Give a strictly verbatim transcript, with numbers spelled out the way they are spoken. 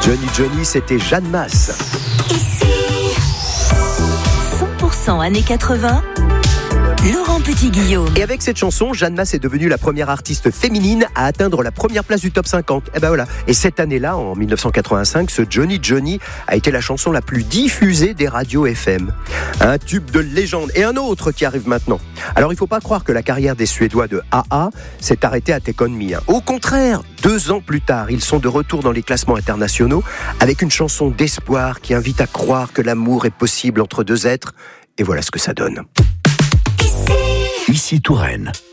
Johnny Johnny, c'était Jeanne Masse. cent pour cent années quatre-vingts, Laurent Petit-Guillaume. Et avec cette chanson, Jeanne Masse est devenue la première artiste féminine à atteindre la première place du top cinquante. Et ben voilà. Et cette année-là, en dix-neuf cent quatre-vingt-cinq, ce Johnny Johnny a été la chanson la plus diffusée des radios F M. Un tube de légende. Et un autre qui arrive maintenant. Alors il faut pas croire que la carrière des Suédois de A A s'est arrêtée à Take On Me. Au contraire, deux ans plus tard, ils sont de retour dans les classements internationaux avec une chanson d'espoir qui invite à croire que l'amour est possible entre deux êtres. Et voilà ce que ça donne. Ici Touraine.